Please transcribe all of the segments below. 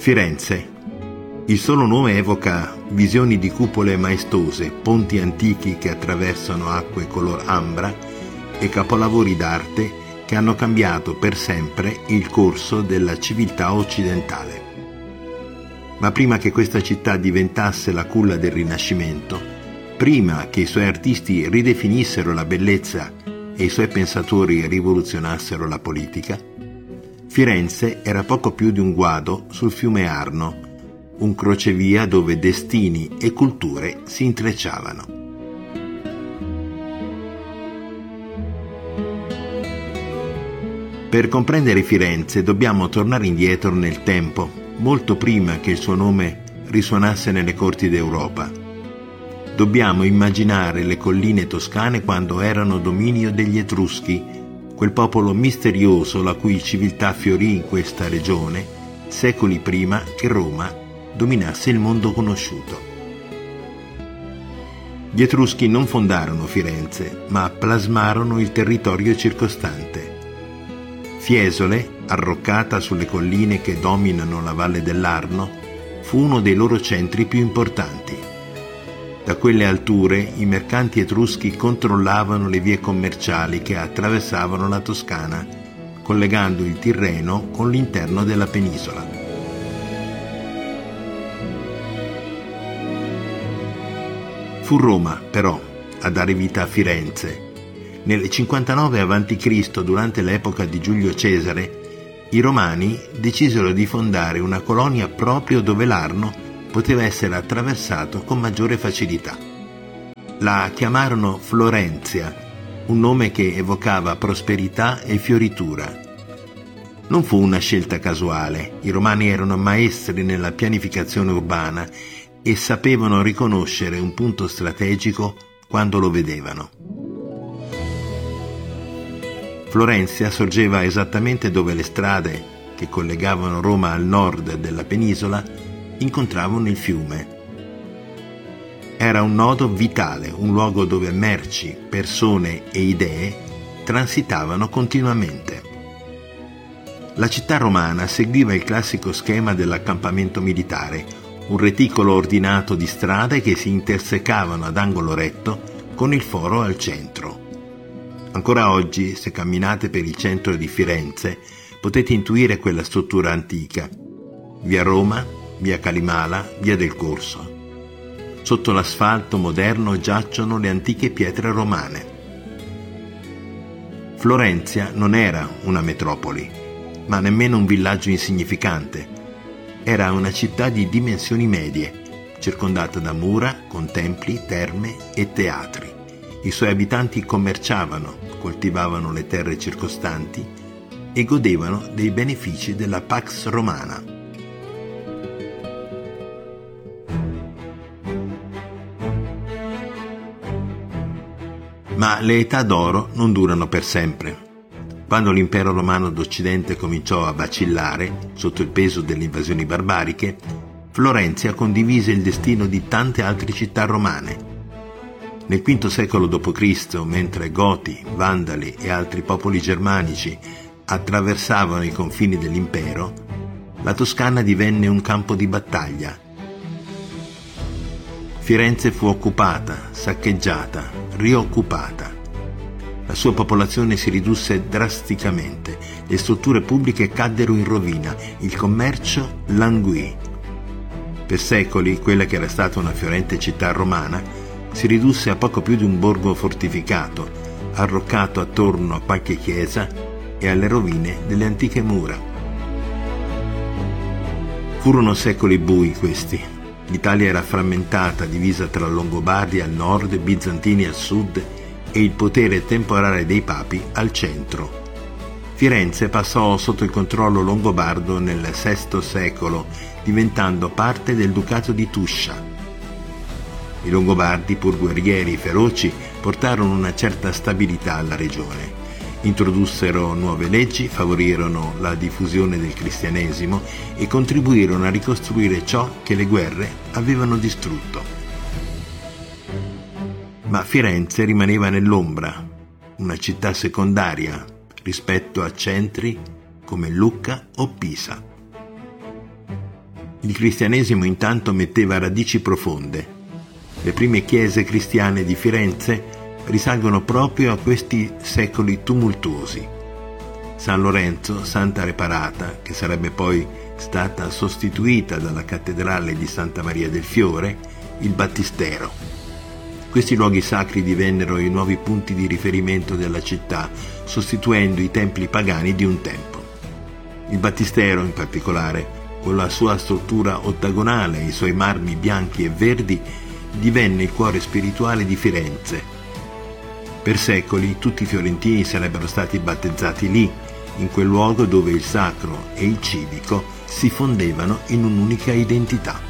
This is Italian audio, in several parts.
Firenze. Il solo nome evoca visioni di cupole maestose, ponti antichi che attraversano acque color ambra e capolavori d'arte che hanno cambiato per sempre il corso della civiltà occidentale. Ma prima che questa città diventasse la culla del Rinascimento, prima che i suoi artisti ridefinissero la bellezza e i suoi pensatori rivoluzionassero la politica, Firenze era poco più di un guado sul fiume Arno, un crocevia dove destini e culture si intrecciavano. Per comprendere Firenze dobbiamo tornare indietro nel tempo, molto prima che il suo nome risuonasse nelle corti d'Europa. Dobbiamo immaginare le colline toscane quando erano dominio degli Etruschi, quel popolo misterioso la cui civiltà fiorì in questa regione secoli prima che Roma dominasse il mondo conosciuto. Gli Etruschi non fondarono Firenze, ma plasmarono il territorio circostante. Fiesole, arroccata sulle colline che dominano la valle dell'Arno, fu uno dei loro centri più importanti. Da quelle alture i mercanti etruschi controllavano le vie commerciali che attraversavano la Toscana, collegando il Tirreno con l'interno della penisola. Fu Roma, però, a dare vita a Firenze. Nel 59 a.C., durante l'epoca di Giulio Cesare, i Romani decisero di fondare una colonia proprio dove l'Arno poteva essere attraversato con maggiore facilità. La chiamarono Florenzia, un nome che evocava prosperità e fioritura. Non fu una scelta casuale, i Romani erano maestri nella pianificazione urbana e sapevano riconoscere un punto strategico quando lo vedevano. Florenzia sorgeva esattamente dove le strade che collegavano Roma al nord della penisola incontravano il fiume. Era un nodo vitale, un luogo dove merci, persone e idee transitavano continuamente. La città romana seguiva il classico schema dell'accampamento militare, un reticolo ordinato di strade che si intersecavano ad angolo retto con il foro al centro. Ancora oggi, se camminate per il centro di Firenze, potete intuire quella struttura antica. Via Roma, via Calimala, via del Corso. Sotto l'asfalto moderno giacciono le antiche pietre romane. Florenzia non era una metropoli, ma nemmeno un villaggio insignificante. Era una città di dimensioni medie, circondata da mura con templi, terme e teatri. I suoi abitanti commerciavano, coltivavano le terre circostanti e godevano dei benefici della Pax Romana. Ma le età d'oro non durano per sempre. Quando l'impero romano d'Occidente cominciò a vacillare sotto il peso delle invasioni barbariche, Florenzia condivise il destino di tante altre città romane. Nel V secolo d.C., mentre Goti, Vandali e altri popoli germanici attraversavano i confini dell'impero, la Toscana divenne un campo di battaglia. Firenze fu occupata, saccheggiata, rioccupata. La sua popolazione si ridusse drasticamente, le strutture pubbliche caddero in rovina, il commercio languì. Per secoli, quella che era stata una fiorente città romana si ridusse a poco più di un borgo fortificato, arroccato attorno a qualche chiesa e alle rovine delle antiche mura. Furono secoli bui questi. L'Italia era frammentata, divisa tra Longobardi al nord, Bizantini al sud e il potere temporale dei papi al centro. Firenze passò sotto il controllo longobardo nel VI secolo, diventando parte del Ducato di Tuscia. I Longobardi, pur guerrieri feroci, portarono una certa stabilità alla regione. Introdussero nuove leggi, favorirono la diffusione del cristianesimo e contribuirono a ricostruire ciò che le guerre avevano distrutto. Ma Firenze rimaneva nell'ombra, una città secondaria rispetto a centri come Lucca o Pisa. Il cristianesimo intanto metteva radici profonde. Le prime chiese cristiane di Firenze risalgono proprio a questi secoli tumultuosi. San Lorenzo, Santa Reparata, che sarebbe poi stata sostituita dalla cattedrale di Santa Maria del Fiore, il Battistero. Questi luoghi sacri divennero i nuovi punti di riferimento della città, sostituendo i templi pagani di un tempo. Il Battistero, in particolare, con la sua struttura ottagonale e i suoi marmi bianchi e verdi, divenne il cuore spirituale di Firenze. Per secoli tutti i fiorentini sarebbero stati battezzati lì, in quel luogo dove il sacro e il civico si fondevano in un'unica identità.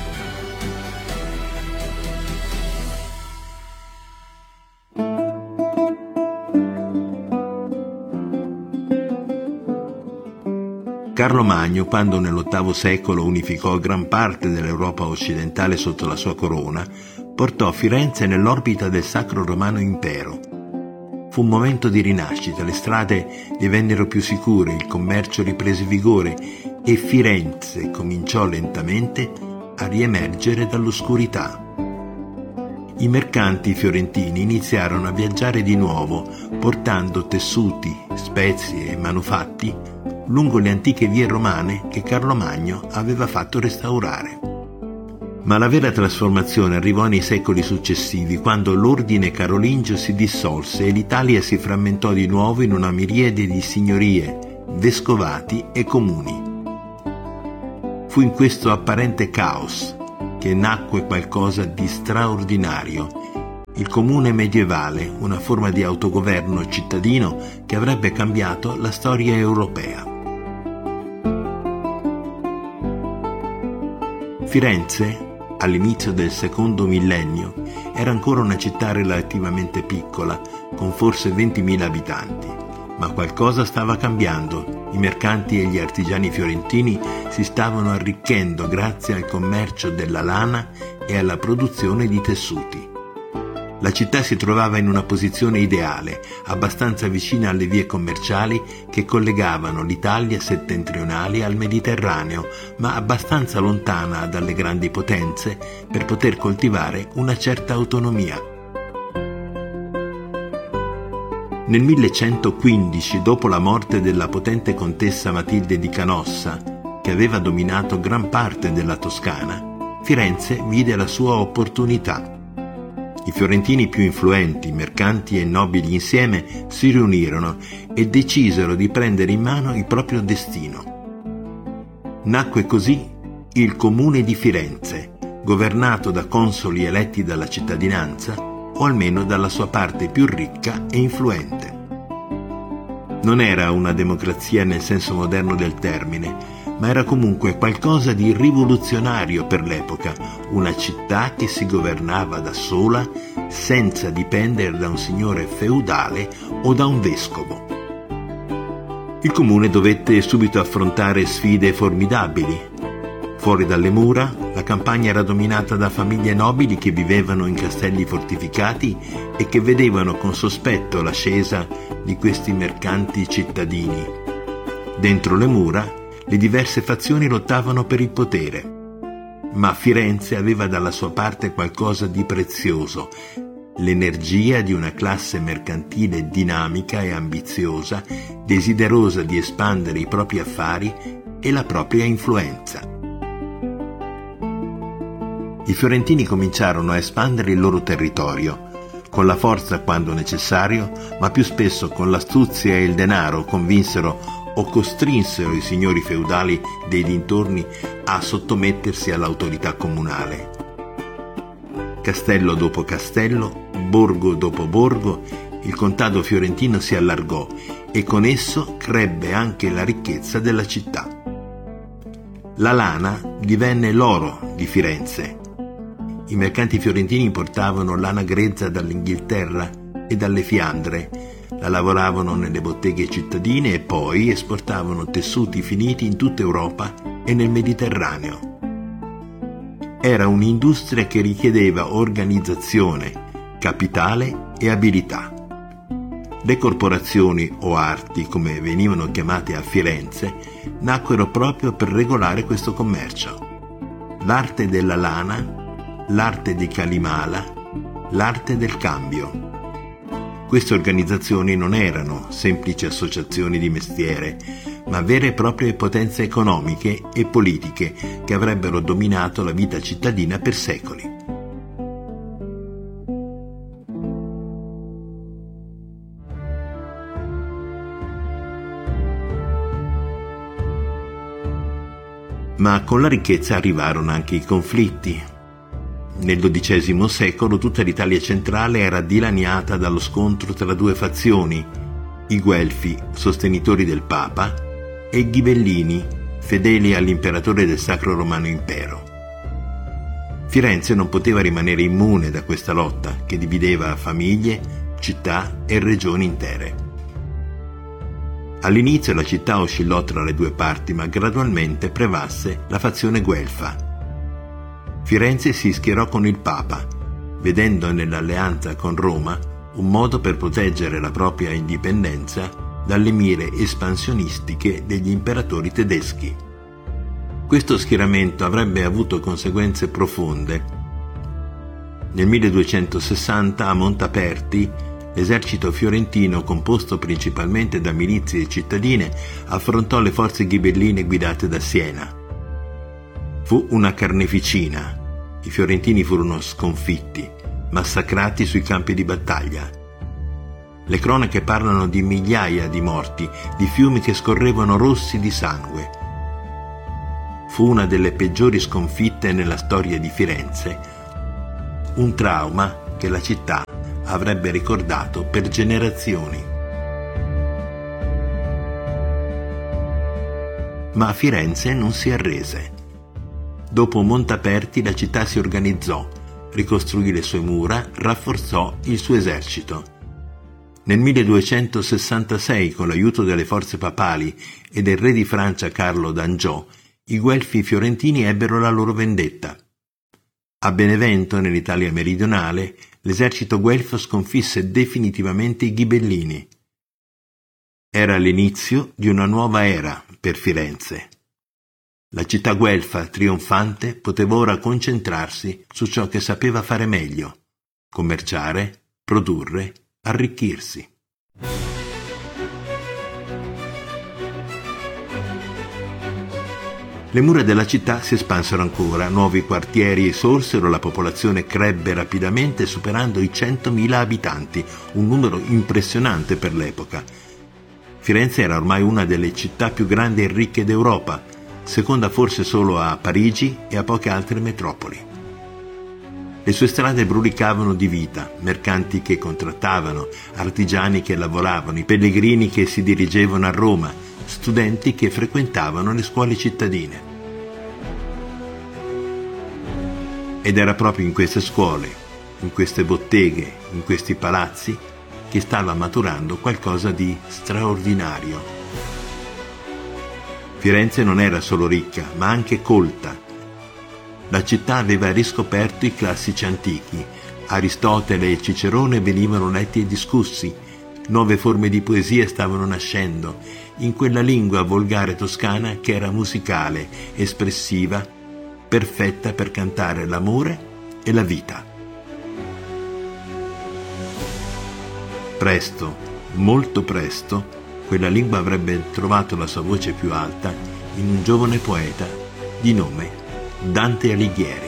Carlo Magno, quando nell'VIII secolo unificò gran parte dell'Europa occidentale sotto la sua corona, portò Firenze nell'orbita del Sacro Romano Impero. Fu un momento di rinascita, le strade divennero più sicure, il commercio riprese vigore e Firenze cominciò lentamente a riemergere dall'oscurità. I mercanti fiorentini iniziarono a viaggiare di nuovo, portando tessuti, spezie e manufatti lungo le antiche vie romane che Carlo Magno aveva fatto restaurare. Ma la vera trasformazione arrivò nei secoli successivi, quando l'ordine carolingio si dissolse e l'Italia si frammentò di nuovo in una miriade di signorie, vescovati e comuni. Fu in questo apparente caos che nacque qualcosa di straordinario, il comune medievale, una forma di autogoverno cittadino che avrebbe cambiato la storia europea. Firenze, all'inizio del secondo millennio, era ancora una città relativamente piccola, con forse 20.000 abitanti. Ma qualcosa stava cambiando. I mercanti e gli artigiani fiorentini si stavano arricchendo grazie al commercio della lana e alla produzione di tessuti. La città si trovava in una posizione ideale, abbastanza vicina alle vie commerciali che collegavano l'Italia settentrionale al Mediterraneo, ma abbastanza lontana dalle grandi potenze per poter coltivare una certa autonomia. Nel 1115, dopo la morte della potente contessa Matilde di Canossa, che aveva dominato gran parte della Toscana, Firenze vide la sua opportunità. I fiorentini più influenti, mercanti e nobili insieme, si riunirono e decisero di prendere in mano il proprio destino. Nacque così il Comune di Firenze, governato da consoli eletti dalla cittadinanza, o almeno dalla sua parte più ricca e influente. Non era una democrazia nel senso moderno del termine, ma era comunque qualcosa di rivoluzionario per l'epoca, una città che si governava da sola senza dipendere da un signore feudale o da un vescovo. Il comune dovette subito affrontare sfide formidabili. Fuori dalle mura, la campagna era dominata da famiglie nobili che vivevano in castelli fortificati e che vedevano con sospetto l'ascesa di questi mercanti cittadini. Dentro le mura, le diverse fazioni lottavano per il potere, ma Firenze aveva dalla sua parte qualcosa di prezioso, l'energia di una classe mercantile dinamica e ambiziosa, desiderosa di espandere i propri affari e la propria influenza. I fiorentini cominciarono a espandere il loro territorio, con la forza quando necessario, ma più spesso con l'astuzia e il denaro convinsero o costrinsero i signori feudali dei dintorni a sottomettersi all'autorità comunale. Castello dopo castello, borgo dopo borgo, il contado fiorentino si allargò e con esso crebbe anche la ricchezza della città. La lana divenne l'oro di Firenze. I mercanti fiorentini importavano lana grezza dall'Inghilterra e dalle Fiandre, la lavoravano nelle botteghe cittadine e poi esportavano tessuti finiti in tutta Europa e nel Mediterraneo. Era un'industria che richiedeva organizzazione, capitale e abilità. Le corporazioni o arti, come venivano chiamate a Firenze, nacquero proprio per regolare questo commercio. l'arte della lana, l'arte di Kalimala, l'arte del cambio. Queste organizzazioni non erano semplici associazioni di mestiere, ma vere e proprie potenze economiche e politiche che avrebbero dominato la vita cittadina per secoli. Ma con la ricchezza arrivarono anche i conflitti. Nel XII secolo tutta l'Italia centrale era dilaniata dallo scontro tra due fazioni, i Guelfi, sostenitori del Papa, e i Ghibellini, fedeli all'imperatore del Sacro Romano Impero. Firenze non poteva rimanere immune da questa lotta che divideva famiglie, città e regioni intere. All'inizio la città oscillò tra le due parti, ma gradualmente prevalse la fazione guelfa. Firenze si schierò con il Papa, vedendo nell'alleanza con Roma un modo per proteggere la propria indipendenza dalle mire espansionistiche degli imperatori tedeschi. Questo schieramento avrebbe avuto conseguenze profonde. Nel 1260 a Montaperti l'esercito fiorentino, composto principalmente da milizie cittadine, affrontò le forze ghibelline guidate da Siena. Fu una carneficina. I fiorentini furono sconfitti, massacrati sui campi di battaglia. Le cronache parlano di migliaia di morti, di fiumi che scorrevano rossi di sangue. Fu una delle peggiori sconfitte nella storia di Firenze, un trauma che la città avrebbe ricordato per generazioni. Ma Firenze non si arrese. Dopo Montaperti la città si organizzò, ricostruì le sue mura, rafforzò il suo esercito. Nel 1266, con l'aiuto delle forze papali e del re di Francia Carlo d'Angiò, i Guelfi fiorentini ebbero la loro vendetta. A Benevento, nell'Italia meridionale, l'esercito guelfo sconfisse definitivamente i Ghibellini. Era l'inizio di una nuova era per Firenze. La città guelfa trionfante poteva ora concentrarsi su ciò che sapeva fare meglio: commerciare, produrre, arricchirsi. Le mura della città si espansero ancora, nuovi quartieri sorsero, la popolazione crebbe rapidamente superando i 100.000 abitanti, un numero impressionante per l'epoca. Firenze era ormai una delle città più grandi e ricche d'Europa, seconda forse solo a Parigi e a poche altre metropoli. Le sue strade brulicavano di vita, mercanti che contrattavano, artigiani che lavoravano, i pellegrini che si dirigevano a Roma, studenti che frequentavano le scuole cittadine. Ed era proprio in queste scuole, in queste botteghe, in questi palazzi, che stava maturando qualcosa di straordinario. Firenze non era solo ricca, ma anche colta. La città aveva riscoperto i classici antichi. Aristotele e Cicerone venivano letti e discussi. Nuove forme di poesia stavano nascendo, in quella lingua volgare toscana che era musicale, espressiva, perfetta per cantare l'amore e la vita. Presto, molto presto, quella lingua avrebbe trovato la sua voce più alta in un giovane poeta di nome Dante Alighieri.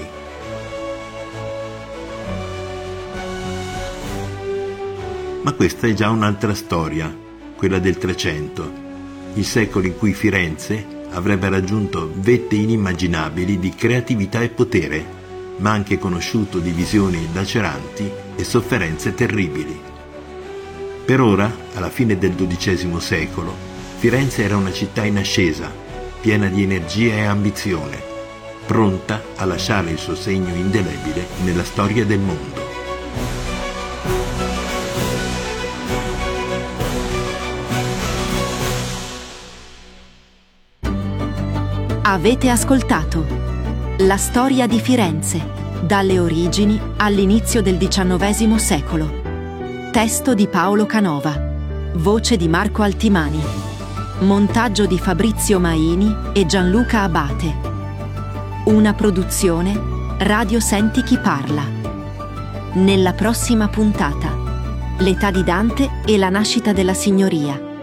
Ma questa è già un'altra storia, quella del Trecento, il secolo in cui Firenze avrebbe raggiunto vette inimmaginabili di creatività e potere, ma anche conosciuto divisioni laceranti e sofferenze terribili. Per ora, alla fine del XII secolo, Firenze era una città in ascesa, piena di energia e ambizione, pronta a lasciare il suo segno indelebile nella storia del mondo. Avete ascoltato La storia di Firenze, dalle origini all'inizio del XIX secolo. Testo di Paolo Canova. Voce di Marco Altimani. Montaggio di Fabrizio Maini e Gianluca Abate. Una produzione Radio Senti Chi Parla. Nella prossima puntata, l'età di Dante e la nascita della signoria.